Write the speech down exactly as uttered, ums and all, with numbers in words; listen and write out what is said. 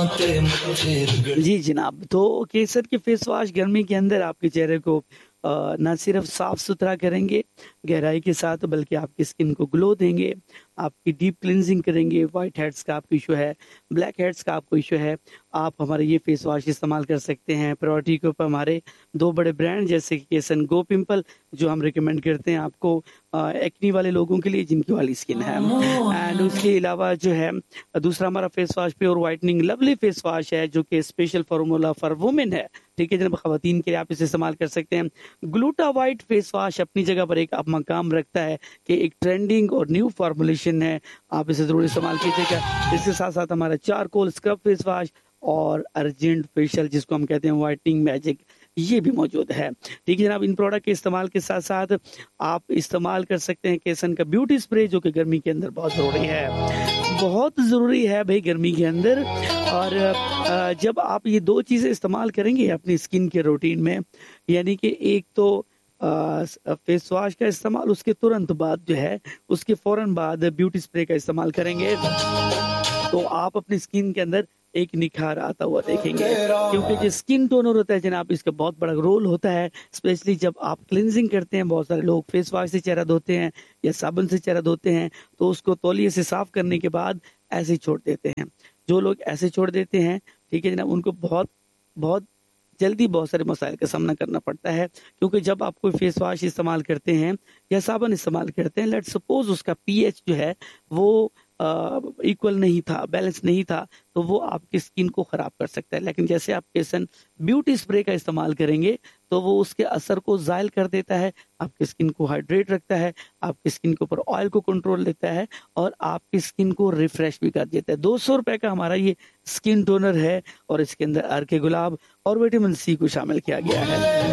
जी जनाब, तो केसर के फेस वॉश गर्मी के अंदर आपके चेहरे को अ, ना सिर्फ साफ सुथरा करेंगे गहराई के साथ, बल्कि आपकी स्किन को ग्लो देंगे, आपकी डीप क्लिनजिंग करेंगे। वाइट हेड्स का आपको इशू है, ब्लैक हेड्स का आपको इशू है, आप हमारे ये फेस वॉश इस्तेमाल कर सकते हैं। प्रायोरिटी के ऊपर हमारे दो बड़े ब्रांड जैसे कि केसन गो पिंपल, जो हम रिकमेंड करते हैं आपको एक्नी वाले लोगों के लिए जिनकी वाली स्किन है। एंड उसके अलावा जो है दूसरा हमारा face wash pure whitening lovely face wash है, जो कि स्पेशल फार्मूला फॉर वुमेन है। ठीक है जनाब, खवातीन के लिए आप इसे इस्तेमाल कर सकते हैं। ग्लूटा वाइट फेस वॉश अपनी जगह पर एक आप मकाम रखता है कि एक ट्रेंडिंग और न्यू फॉर्मुलेशन है, आप इसे जरूर इस्तेमाल कीजिएगा। इसके साथ साथ हमारा चारकोल स्क्रब फेस वॉश और अर्जेंट फेशियल जिसको हम कहते हैं वाइटनिंग मैजिक, ये भी मौजूद है। ठीक है जनाब, इन प्रोडक्ट के इस्तेमाल के साथ साथ आप इस्तेमाल कर सकते हैं केसन का ब्यूटी स्प्रे, जो कि गर्मी के अंदर बहुत ज़रूरी है, बहुत ज़रूरी है भाई गर्मी के अंदर। और अ, जब आप ये दो चीज़ें इस्तेमाल करेंगे अपनी स्किन के रूटीन में, यानी कि एक तो फेस वॉश का इस्तेमाल, उसके तुरंत बाद जो है उसके फौरन बाद ब्यूटी स्प्रे का इस्तेमाल करेंगे, तो आप अपनी स्किन के अंदर एक निखार आता हुआ देखेंगे। क्योंकि जो स्किन टोनर होता है जनाब, इसका बहुत बड़ा रोल होता है, स्पेशली जब आप क्लिनजिंग करते हैं। बहुत सारे लोग फेस वॉश से चेहरा धोते हैं या साबुन से चेहरा धोते हैं, तो उसको तौलिए से साफ करने के बाद ऐसे ही छोड़ देते हैं। जो लोग ऐसे छोड़ देते हैं, ठीक है जनाब, उनको बहुत बहुत जल्दी बहुत सारे मसाइल का सामना करना पड़ता है। क्योंकि जब आप कोई फेस वॉश इस्तेमाल करते हैं या साबुन इस्तेमाल करते हैं, लेट सपोज उसका पीएच जो है वो इक्वल नहीं था, बैलेंस नहीं था, तो वो आपकी स्किन को खराब कर सकता है। लेकिन जैसे आप केसन ब्यूटी स्प्रे का इस्तेमाल करेंगे, तो वो उसके असर को जायल कर देता है, आपकी स्किन को हाइड्रेट रखता है, आपकी स्किन के ऊपर ऑयल को कंट्रोल देता है और आपकी स्किन को रिफ्रेश भी कर देता है। दो सौ रुपए का हमारा ये स्किन टोनर है और इसके अंदर अर्के गुलाब और विटामिन सी को शामिल किया गया है।